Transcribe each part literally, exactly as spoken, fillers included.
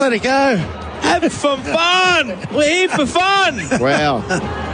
Let it go. Have some fun. We're here for fun. Wow.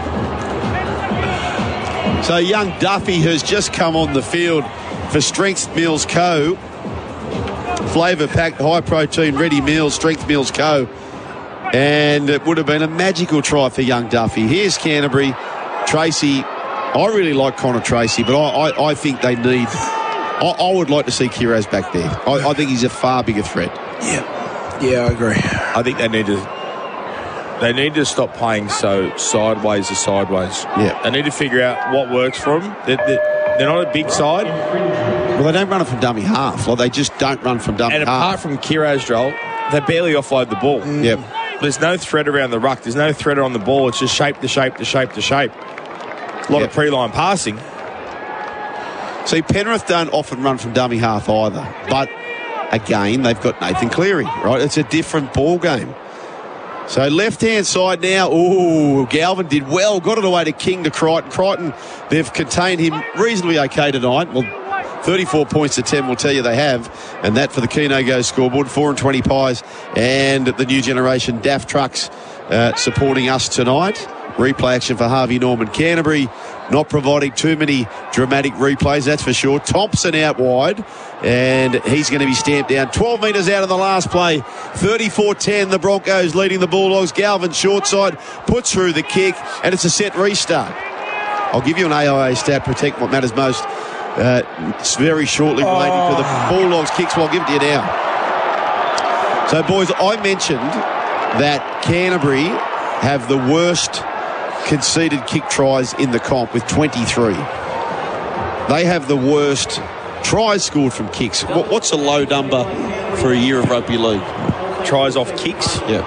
So young Duffy has just come on the field for Strength Meals Co. Flavour-packed, high-protein, ready meals, Strength Meals Co. And it would have been a magical try for young Duffy. Here's Canterbury. Tracy, I really like Connor Tracy, but I, I, I think they need... I, I would like to see Kiraz back there. I, I think he's a far bigger threat. Yeah. Yeah, I agree. I think they need to they need to stop playing so sideways to sideways. Yeah. They need to figure out what works for them. They're, they're, they're not a big side. Well, they don't run it from dummy half. Like, they just don't run from dummy and half. And apart from Kiraz, Joel, they barely offload the ball. Mm. Yep. There's no threat around the ruck. There's no threat on the ball. It's just shape to shape to shape to shape. A lot yep. of pre-line passing. See, Penrith don't often run from dummy half either. But... again, they've got Nathan Cleary, right? It's a different ball game. So left-hand side now. Ooh, Galvin did well. Got it away to King to Crichton. Crichton, they've contained him reasonably okay tonight. Well, thirty-four points to ten will tell you they have. And that for the Keno Go scoreboard. four and twenty pies. And the new generation D A F trucks uh, supporting us tonight. Replay action for Harvey Norman. Canterbury not providing too many dramatic replays, that's for sure. Thompson out wide, and he's going to be stamped down. twelve metres out of the last play. thirty-four ten, the Broncos leading the Bulldogs. Galvin short side, puts through the kick, and it's a set restart. I'll give you an A I A stat, protect what matters most. Uh, it's very shortly relating oh. to the Bulldogs kicks, well, I'll give it to you now. So, boys, I mentioned that Canterbury have the worst conceded kick tries in the comp with twenty-three. They have the worst tries scored from kicks. What's a low number for a year of rugby league? Tries off kicks? Yeah.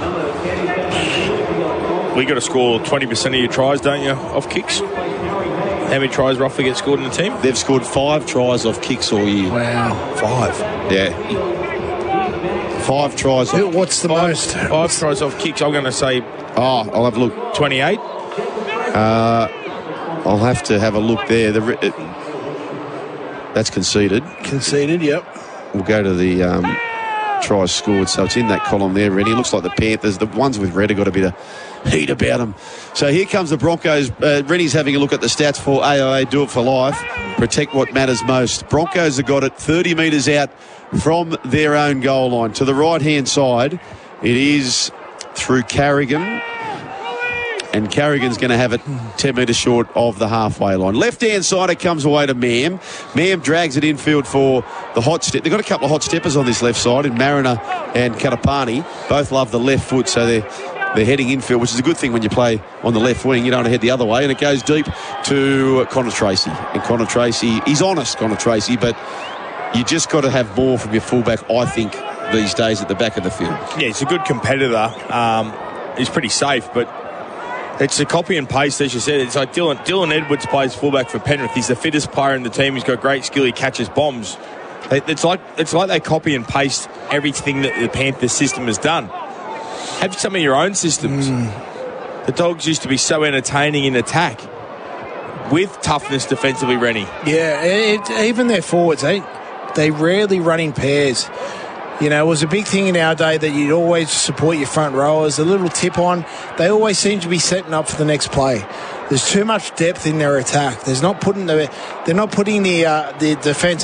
We got to score twenty percent of your tries, don't you, off kicks? How many tries roughly get scored in the team? They've scored five tries off kicks all year. Wow. Five? Yeah. Five tries off What's the five, most? Five tries off kicks. I'm going to say... Oh, I'll have a look. twenty-eight? Uh, I'll have to have a look there. The, it, that's conceded. Conceded, yep. We'll go to the um, tries scored. So it's in that column there, Rennie. It looks like the Panthers. The ones with red have got a bit of heat about them. So here comes the Broncos. Uh, Rennie's having a look at the stats for A I A. Do it for life. Protect what matters most. Broncos have got it thirty metres out from their own goal line. To the right-hand side, it is through Carrigan. And Carrigan's going to have it ten metres short of the halfway line. Left-hand side, it comes away to Mam. Mam drags it infield for the hot step. They've got a couple of hot steppers on this left side, in Mariner and Katapani. Both love the left foot, so they're, they're heading infield, which is a good thing when you play on the left wing. You don't want to head the other way, and it goes deep to Connor Tracy. And Connor Tracy, he's honest, Connor Tracy, but you just got to have more from your fullback, I think, these days at the back of the field. Yeah, he's a good competitor. Um, he's pretty safe, but it's a copy and paste, as you said. It's like Dylan, Dylan Edwards plays fullback for Penrith. He's the fittest player in the team. He's got great skill. He catches bombs. It's like it's like they copy and paste everything that the Panthers system has done. Have some of your own systems. Mm. The Dogs used to be so entertaining in attack with toughness defensively, Rennie. Yeah, it, even their forwards, they, they rarely run in pairs. You know, it was a big thing in our day that you'd always support your front rowers. A little tip on, they always seem to be setting up for the next play. There's too much depth in their attack. There's not putting the, they're not putting the uh, the defence